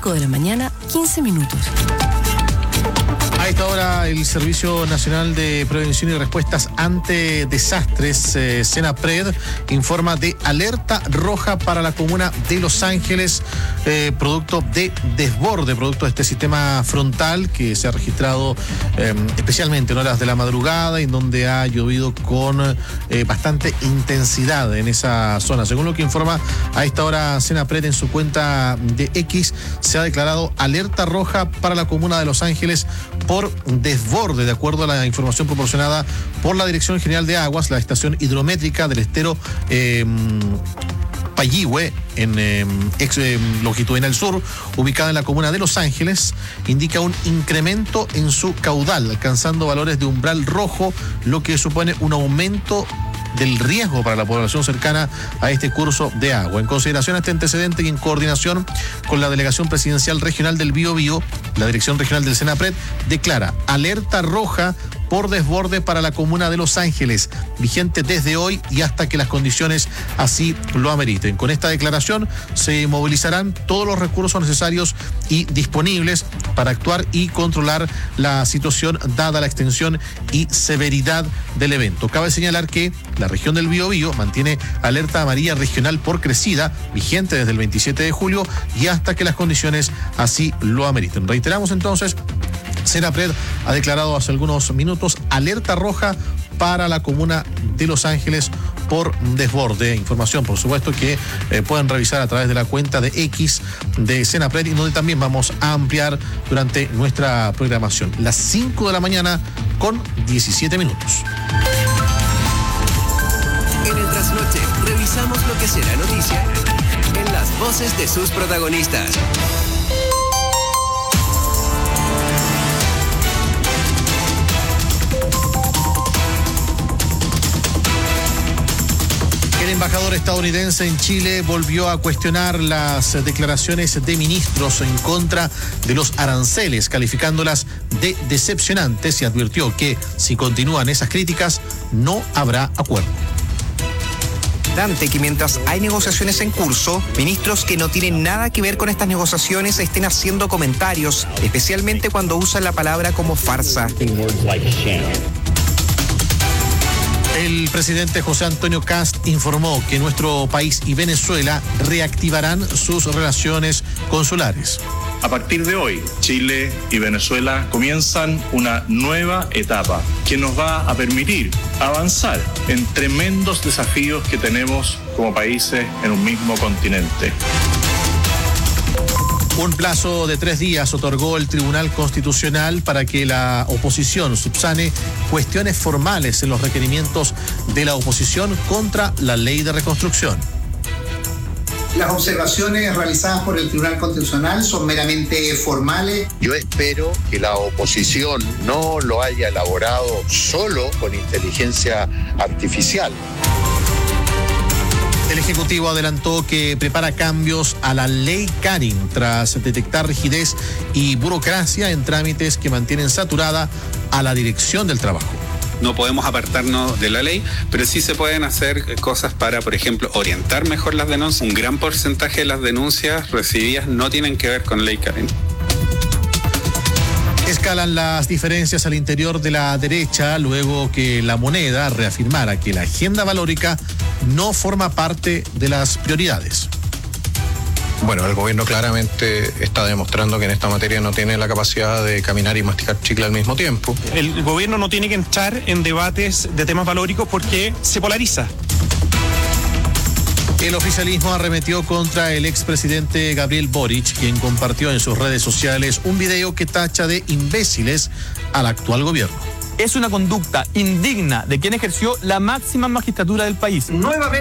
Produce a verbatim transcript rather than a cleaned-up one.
cinco de la mañana, quince minutos. A esta hora, el Servicio Nacional de Prevención y Respuestas ante Desastres, eh, SENAPRED, informa de alerta roja para la comuna de Los Ángeles, eh, producto de desborde, producto de este sistema frontal que se ha registrado eh, especialmente en horas de la madrugada, en donde ha llovido con eh, bastante intensidad en esa zona. Según lo que informa a esta hora SENAPRED en su cuenta de X, se ha declarado alerta roja para la comuna de Los Ángeles por desborde, de acuerdo a la información proporcionada por la Dirección General de Aguas. La estación hidrométrica del estero eh, Payihue, en eh, ex eh, longitudinal sur, ubicada en la comuna de Los Ángeles, indica un incremento en su caudal, alcanzando valores de umbral rojo, lo que supone un aumento del riesgo para la población cercana a este curso de agua. En consideración a este antecedente y en coordinación con la Delegación Presidencial Regional del Biobío, la Dirección Regional del SENAPRED declara alerta roja por desborde para la comuna de Los Ángeles, vigente desde hoy y hasta que las condiciones así lo ameriten. Con esta declaración se movilizarán todos los recursos necesarios y disponibles para actuar y controlar la situación dada la extensión y severidad del evento. Cabe señalar que la región del Biobío mantiene alerta amarilla regional por crecida, vigente desde el veintisiete de julio y hasta que las condiciones así lo ameriten. Reiteramos entonces, SENAPRED ha declarado hace algunos minutos alerta roja para la comuna de Los Ángeles por desborde. Información, por supuesto, que eh, pueden revisar a través de la cuenta de X de SENAPRED y donde también vamos a ampliar durante nuestra programación. Las cinco de la mañana con diecisiete minutos. En el trasnoche revisamos lo que será noticia en las voces de sus protagonistas. El embajador estadounidense en Chile volvió a cuestionar las declaraciones de ministros en contra de los aranceles, calificándolas de decepcionantes, y advirtió que si continúan esas críticas no habrá acuerdo. Que mientras hay negociaciones en curso, ministros que no tienen nada que ver con estas negociaciones estén haciendo comentarios, especialmente cuando usan la palabra como farsa. El presidente José Antonio Kast informó que nuestro país y Venezuela reactivarán sus relaciones consulares. A partir de hoy, Chile y Venezuela comienzan una nueva etapa que nos va a permitir avanzar en tremendos desafíos que tenemos como países en un mismo continente. Un plazo de tres días otorgó el Tribunal Constitucional para que la oposición subsane cuestiones formales en los requerimientos de la oposición contra la ley de reconstrucción. Las observaciones realizadas por el Tribunal Constitucional son meramente formales. Yo espero que la oposición no lo haya elaborado solo con inteligencia artificial. El Ejecutivo adelantó que prepara cambios a la ley Carin tras detectar rigidez y burocracia en trámites que mantienen saturada a la Dirección del Trabajo. No podemos apartarnos de la ley, pero sí se pueden hacer cosas para, por ejemplo, orientar mejor las denuncias. Un gran porcentaje de las denuncias recibidas no tienen que ver con ley Carin. Escalan las diferencias al interior de la derecha luego que La Moneda reafirmara que la agenda valórica no forma parte de las prioridades. Bueno, el gobierno claramente está demostrando que en esta materia no tiene la capacidad de caminar y masticar chicle al mismo tiempo. El gobierno no tiene que entrar en debates de temas valóricos porque se polariza. El oficialismo arremetió contra el expresidente Gabriel Boric, quien compartió en sus redes sociales un video que tacha de imbéciles al actual gobierno. Es una conducta indigna de quien ejerció la máxima magistratura del país. Nuevamente